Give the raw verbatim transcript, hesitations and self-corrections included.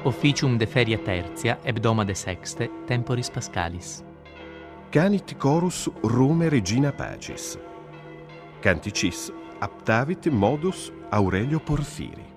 Officium de feria tertia, hebdomade sexte, temporis Pascalis. Canit chorus Rome regina pacis. Canticis aptavit modus Aurelio Porfiri.